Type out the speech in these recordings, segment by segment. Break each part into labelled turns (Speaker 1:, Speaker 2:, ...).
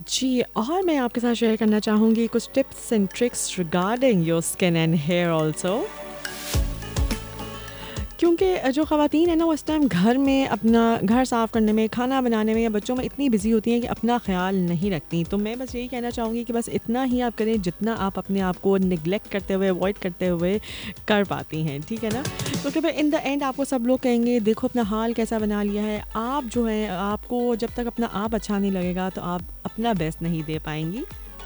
Speaker 1: जी, और मैं आपके साथ शेयर करना चाहूँगी कुछ tips and tricks regarding your skin and here also. क्योंकि जो ख़वातीन है ना वो इस टाइम घर में अपना घर साफ़ करने में, खाना बनाने में या बच्चों में इतनी बिज़ी होती हैं कि अपना ख़्याल नहीं रखती। तो मैं बस यही कहना चाहूँगी कि बस इतना ही आप करें जितना आप अपने आप को नेग्लेक्ट करते हुए, अवॉइड करते हुए कर पाती हैं, ठीक है ना? क्योंकि फिर इन द एंड आपको सब लोग कहेंगे देखो अपना हाल कैसा बना लिया है। आप जो है आपको जब तक अपना आप अच्छा नहीं लगेगा तो आप अपना बेस्ट नहीं दे पाएँगी।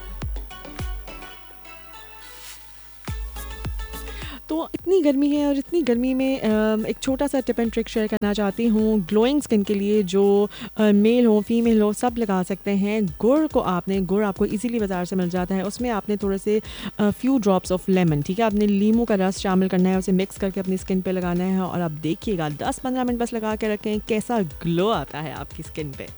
Speaker 1: तो इतनी गर्मी है और इतनी गर्मी में एक छोटा सा टिप एंड ट्रिक शेयर करना चाहती हूँ ग्लोइंग स्किन के लिए जो मेल हो फीमेल हो सब लगा सकते हैं। गुड़ आपको इजीली बाज़ार से मिल जाता है। उसमें आपने थोड़े से फ्यू ड्रॉप्स ऑफ लेमन, ठीक है, आपने लीमू का रस शामिल करना है, उसे मिक्स करके अपनी स्किन पे लगाना है और आप देखिएगा 10-15 मिनट बस लगा के रखें कैसा ग्लो आता है आपकी स्किन पे।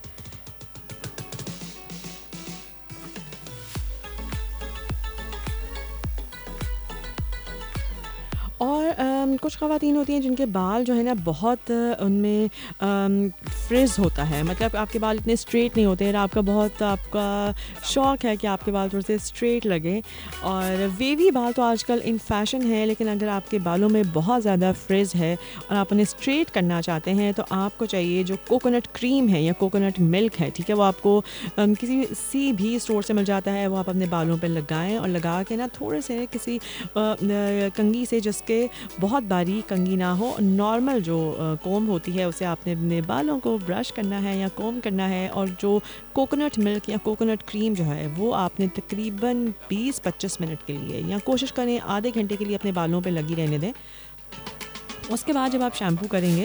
Speaker 1: और कुछ ख़वातीन होती हैं जिनके बाल जो है ना बहुत उनमें फ्रिज़ होता है, मतलब आपके बाल इतने स्ट्रेट नहीं होते हैं। आपका शौक़ है कि आपके बाल थोड़े से स्ट्रेट लगें और वेवी बाल तो आजकल इन फ़ैशन है, लेकिन अगर आपके बालों में बहुत ज़्यादा फ्रिज़ है और आप उन्हें स्ट्रेट करना चाहते हैं तो आपको चाहिए जो कोकोनट क्रीम है या कोकोनट मिल्क है, ठीक है, वो आपको किसी भी स्टोर से मिल जाता है। वो आप अपने बालों पे लगाएँ और लगा के ना थोड़े से किसी कंघी से, जिसके बहुत बारीक कंघी ना हो, नॉर्मल जो कोम होती है उसे आपने अपने बालों को ब्रश करना है या कोम करना है और जो कोकोनट मिल्क या कोकोनट क्रीम जो है वो आपने तकरीबन 20-25 मिनट के लिए या कोशिश करें आधे घंटे के लिए अपने बालों पे लगी रहने दें। उसके बाद जब आप शैम्पू करेंगे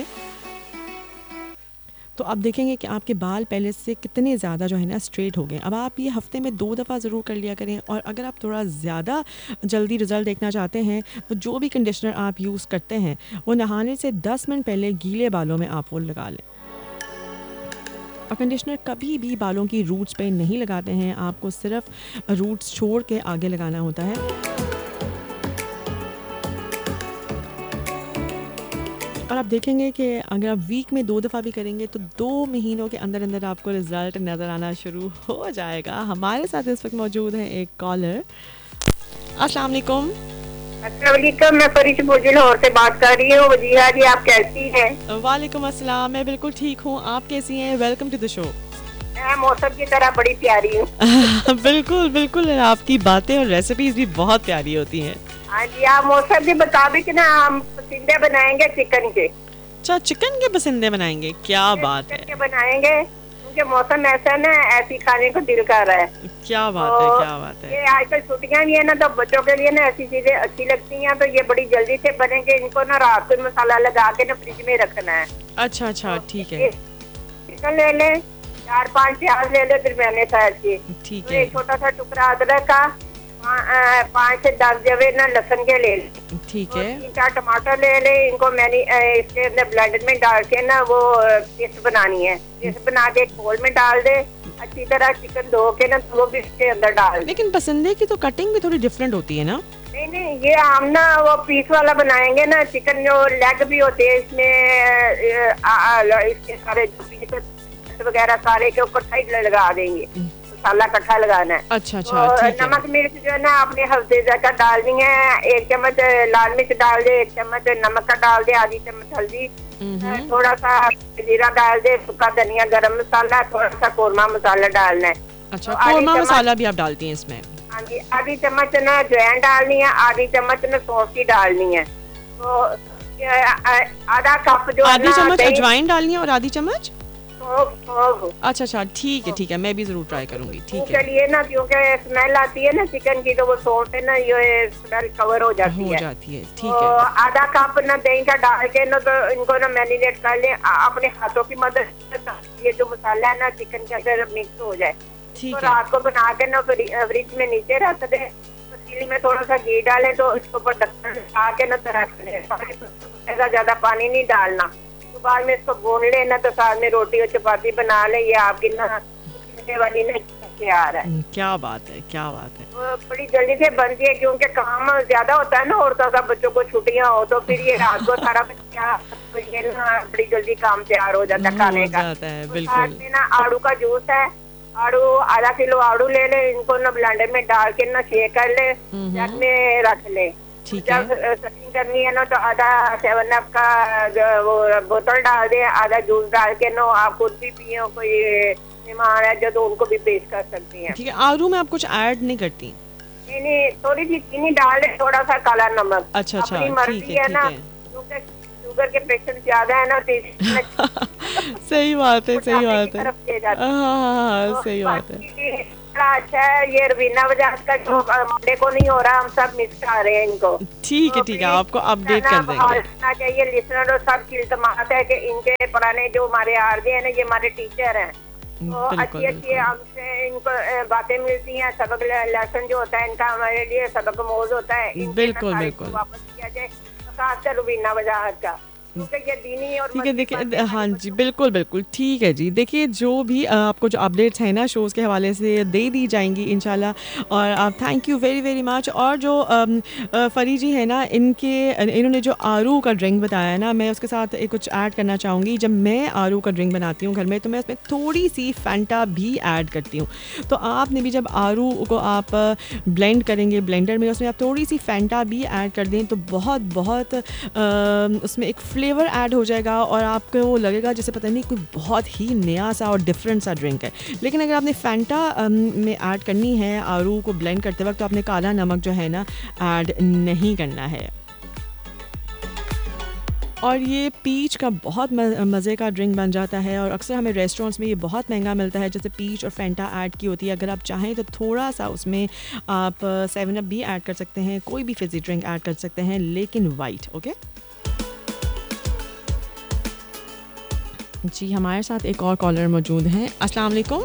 Speaker 1: तो आप देखेंगे कि आपके बाल पहले से कितने ज़्यादा जो है ना स्ट्रेट हो गए। अब आप ये हफ्ते में 2 दफ़ा ज़रूर कर लिया करें और अगर आप थोड़ा ज़्यादा जल्दी रिज़ल्ट देखना चाहते हैं तो जो भी कंडीशनर आप यूज़ करते हैं वो नहाने से 10 मिनट पहले गीले बालों में आप वो लगा लें। और कंडीशनर कभी भी बालों की रूट्स पे नहीं लगाते हैं, आपको सिर्फ रूट्स छोड़ के आगे लगाना होता है। और आप देखेंगे कि अगर आप वीक में 2 दफ़ा भी करेंगे तो 2 महीनों के अंदर अंदर आपको रिज़ल्ट नज़र आना शुरू हो जाएगा। हमारे साथ इस वक्त मौजूद हैं एक कॉलर। अस्सलाम वालेकुम।
Speaker 2: अस्सलाम वालेकुम, मैं फरीद बोझी लाहौर से बात कर रही हूँ। वजीहा जी, आप कैसी हैं?
Speaker 1: वालेकुम अस्सलाम, मैं बिल्कुल ठीक हूँ, आप कैसी हैं? Welcome to the show.
Speaker 2: मैं मौसम की तरह बड़ी प्यारी हूँ।
Speaker 1: बिल्कुल बिल्कुल, आपकी बातें और रेसिपीज भी बहुत प्यारी होती हैं।
Speaker 2: हाँ जी, आप मौसम के मुताबिक ना हम पसंदे बनाएंगे चिकन के।
Speaker 1: अच्छा, चिकन के पसंदे बनाएंगे, क्या बात है।
Speaker 2: चिकन के बनाएंगे क्योंकि मौसम ऐसा ना, ऐसी खाने को दिल कर रहा है।
Speaker 1: क्या बात है, क्या बात है।
Speaker 2: ये आजकल छुट्टियां भी है ना, तो बच्चों के लिए ना ऐसी चीजें अच्छी लगती हैं, तो ये बड़ी जल्दी से बनेंगे। इनको ना रात को मसाला लगा के ना फ्रिज में रखना है।
Speaker 1: अच्छा अच्छा, ठीक है।
Speaker 2: चिकन ले लें, 4-5 प्याज ले लें दरमियाने साइज के,
Speaker 1: ठीक
Speaker 2: तो
Speaker 1: है,
Speaker 2: एक छोटा सा टुकड़ा अदरक का, 5 से 10 जवे ना लहसुन के ले लें,
Speaker 1: ठीक
Speaker 2: और
Speaker 1: है।
Speaker 2: 3-4 टमाटर ले लें। इनको मैंने इसके अंदर ब्लेंडर में डाल के ना वो पेस्ट बनानी है। पेस्ट बना के एक बोल में डाल दे, अच्छी तरह चिकन धो के ना तो वो भी इसके अंदर डाल दे।
Speaker 1: लेकिन पसंदे की तो कटिंग भी थोड़ी डिफरेंट होती है ना।
Speaker 2: नहीं नहीं, ये हम ना वो पीस वाला बनाएंगे ना चिकन, जो लेग भी होते हैं इसमें, इसके सारे जो पीस वगैरह सारे के ऊपर साइड लगा देंगे। मसाला इकट्ठा लगाना है।
Speaker 1: अच्छा अच्छा,
Speaker 2: और
Speaker 1: ठीक है।
Speaker 2: नमक मिर्च जो है ना आपने हल्दी का डालनी है। 1 चम्मच लाल मिर्च डाल दे, 1 चम्मच नमक का डाल दे, आधी चम्मच हल्दी, थोड़ा सा जीरा डाल दे, सूखा धनिया, गरम मसाला, थोड़ा सा कोरमा मसाला डालना है।
Speaker 1: अच्छा,
Speaker 2: तो
Speaker 1: कोरमा मसाला भी आप डालती हैं इसमें?
Speaker 2: हाँ जी, आधी चम्मच ना अजवाइन डालनी है, आधी चम्मच ना सौंफ की डालनी है। तो आधा कप जो
Speaker 1: आधी चम्मच अजवाइन डालनी है और आधी चम्मच
Speaker 2: सौंफ।
Speaker 1: अच्छा अच्छा, ठीक है ठीक है, मैं भी जरूर ट्राई करूंगी। ठीक है,
Speaker 2: चलिए ना, क्योंकि स्मेल आती है ना चिकन की, तो वो सौंफ है ना ये स्मेल कवर हो जाती है।
Speaker 1: ठीक
Speaker 2: तो
Speaker 1: है।
Speaker 2: आधा कप ना दही का डाल के ना, तो इनको ना मैरिनेट कर ले अपने हाथों की मदद से। ये जो मसाला है ना चिकन के अंदर मिक्स हो जाए,
Speaker 1: ठीक
Speaker 2: तो
Speaker 1: है।
Speaker 2: रात को बना के ना फ्रिज में नीचे रख दे। पतीली में थोड़ा सा घी डालें तो इसके ऊपर ढक्कन लगा के ना रख ले। ज्यादा पानी नहीं डालना। तो बाद में इसको भून लेना, तो साथ में रोटी और चपाती बना ले। ये आपकी ना वाली ना तैयार है।
Speaker 1: क्या बात है, क्या बात है।
Speaker 2: वो बड़ी जल्दी से बनती है, क्योंकि काम ज्यादा होता है ना औरतों का, बच्चों को छुट्टियां हो तो फिर ये रात को सारा बड़ी जल्दी काम तैयार हो जाता है खाने का।
Speaker 1: जाता है,
Speaker 2: तो
Speaker 1: बिल्कुल।
Speaker 2: साथ में ना आड़ू का जूस है, आड़ू आधा किलो आड़ू ले ले, इनको ना ब्लेंडर में डाल के ना शेक कर ले, जग में रख ले।
Speaker 1: ठीक
Speaker 2: जब
Speaker 1: है।
Speaker 2: सटिंग करनी है ना तो आधा 7 अप का वो बोतल डाल दे, आधा जूस डाल के ना आप खुद भी पियो, कोई मेहमान है जो तो उनको भी पेश कर सकती हैं।
Speaker 1: ठीक है, आलू में आप कुछ ऐड नहीं करती?
Speaker 2: नहीं नहीं, थोड़ी सी चीनी डाल दे, थोड़ा सा काला नमक।
Speaker 1: अच्छा अच्छा,
Speaker 2: अपनी
Speaker 1: ठीक
Speaker 2: मर्जी
Speaker 1: है
Speaker 2: है ना,
Speaker 1: ठीक है।
Speaker 2: क्योंकि शुगर के पेशेंट ज्यादा है ना तो इसमें
Speaker 1: सही बात है, सही
Speaker 2: मोटापे
Speaker 1: बात
Speaker 2: की
Speaker 1: है।
Speaker 2: तरफ ले जाते
Speaker 1: हाँ
Speaker 2: हैं।
Speaker 1: हाँ हाँ,
Speaker 2: तो
Speaker 1: सही बात है।
Speaker 2: बाकी बड़ा अच्छा है ये रवीना बजाज का, जो मंडे को नहीं हो रहा, हम सब मिस कर रहे हैं इनको।
Speaker 1: ठीक है
Speaker 2: तो
Speaker 1: ठीक है,
Speaker 2: please
Speaker 1: आपको अपडेट
Speaker 2: करना
Speaker 1: कर देंगे।
Speaker 2: होना चाहिए लिसनर और सब की इल्तमास है कि इनके पुराने जो हमारे आरजे हैं ना, ये हमारे टीचर हैं, तो
Speaker 1: बिल्कुल
Speaker 2: अच्छी अच्छी
Speaker 1: बिल्कुल।
Speaker 2: हमसे इनको बातें मिलती हैं, सबक लेसन जो होता है इनका हमारे लिए सबक मोज होता है, इनके
Speaker 1: बिल्कुल,
Speaker 2: नसाइल
Speaker 1: बिल्कुल।
Speaker 2: को वापस किया जाए, तो खासकर रुबीना बजाज का, क्योंकि ये दीनी और
Speaker 1: ठीक है,
Speaker 2: मजहबी
Speaker 1: देखिए
Speaker 2: बातें
Speaker 1: हाँ
Speaker 2: हमारे
Speaker 1: जी,
Speaker 2: बच्चों को
Speaker 1: बिल्कुल बिल्कुल ठीक है जी। देखिए जो भी आपको जो अपडेट्स हैं ना शोज़ के हवाले से दे दी जाएंगी इंशाल्लाह, और आप thank you very very much. और जो फरी जी है ना, इन्होंने जो आरू का ड्रिंक बताया है ना, मैं उसके साथ कुछ ऐड करना चाहूँगी। जब मैं आरू का ड्रिंक बनाती हूँ घर में, तो मैं उसमें थोड़ी सी फैंटा भी ऐड करती हूँ। तो आपने भी जब आरू को आप ब्लेंड करेंगे ब्लेंडर में, उसमें आप थोड़ी सी फैंटा भी ऐड कर दें तो बहुत बहुत उसमें एक फ्लेवर ऐड हो जाएगा, और आपको वो लगेगा जैसे पता नहीं कोई बहुत ही नया सा और डिफरेंट सा ड्रिंक है। लेकिन अगर आपने फैंटा में ऐड करनी है आरू को ब्लेंड करते वक्त, तो आपने काला नमक जो है ना ऐड नहीं करना है। और ये पीच का बहुत मज़े का ड्रिंक बन जाता है, और अक्सर हमें रेस्टोरेंट्स में ये बहुत महंगा मिलता है, जैसे पीच और फैंटा ऐड की होती है। अगर आप चाहें तो थोड़ा सा उसमें आप 7 अप भी ऐड कर सकते हैं, कोई भी फिज़ी ड्रिंक ऐड कर सकते हैं, लेकिन वाइट। ओके जी, हमारे साथ एक और कॉलर मौजूद हैं। अस्सलाम वालेकुम।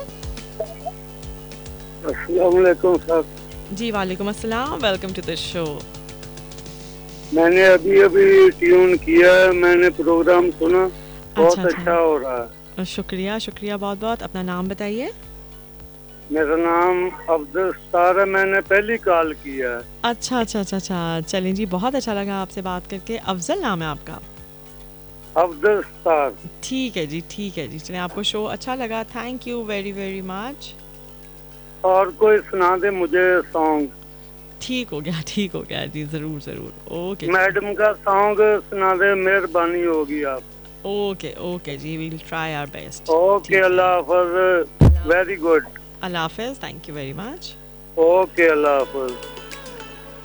Speaker 3: अस्सलाम वालेकुम सर।
Speaker 1: जी वालेकुम अस्सलाम, वेलकम टू द शो।
Speaker 3: मैंने अभी अभी ट्यून किया है, मैंने प्रोग्राम सुना, बहुत
Speaker 1: अच्छा, अच्छा।
Speaker 3: अच्छा हो रहा है।
Speaker 1: शुक्रिया शुक्रिया बहुत बहुत। अपना नाम बताइए।
Speaker 3: मेरा नाम अब्दुल सत्तार है, मैंने पहली कॉल किया है।
Speaker 1: अच्छा अच्छा अच्छा अच्छा, चलें जी, बहुत अच्छा लगा आपसे बात करके। अफजल नाम है आपका?
Speaker 3: अब्दुल सत्तार।
Speaker 1: ठीक है जी, ठीक है जी, चलें, आपको शो अच्छा लगा, thank you very very much.
Speaker 3: और कोई सुना दे मुझे सॉन्ग।
Speaker 1: ठीक हो गया, ठीक हो गया जी, ज़रूर ज़रूर। ओके जी।
Speaker 3: मैडम का सॉन्ग सुना दे, मेहरबानी होगी आप।
Speaker 1: Okay okay ji, we'll try our best.
Speaker 3: Okay, अल्लाह हाफ़िज़। Very good.
Speaker 1: अल्लाह हाफिज़, thank you very much.
Speaker 3: Okay, अल्लाह हाफ़िज़।